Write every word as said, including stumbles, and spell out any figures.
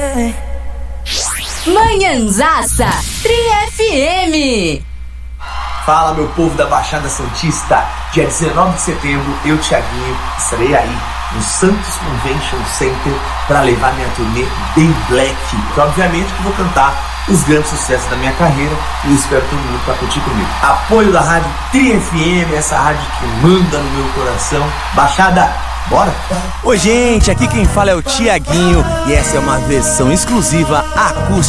Manhãzaça Tri F M. Fala, meu povo da Baixada Santista. Dia dezenove de setembro, eu, Thiaguinho, estarei aí no Santos Convention Center para levar minha turnê Day Black. Então, obviamente que vou cantar os grandes sucessos da minha carreira e espero todo mundo para curtir comigo. Apoio da rádio Tri F M, essa rádio que manda no meu coração. Baixada, bora? Oi, gente, aqui quem fala é o Thiaguinho e essa é uma versão exclusiva acústica